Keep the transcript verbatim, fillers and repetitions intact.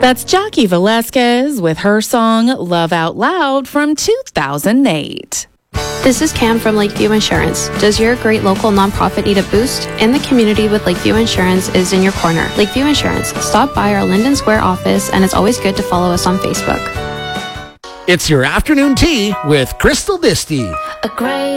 That's Jackie Velasquez with her song Love Out Loud from two thousand eight. This is Cam from Lakeview Insurance. Does your great local nonprofit need a boost? In the community with Lakeview Insurance is in your corner. Lakeview Insurance. Stop by our Linden Square office, and it's always good to follow us on Facebook. It's your afternoon tea with Crystal Disty. A great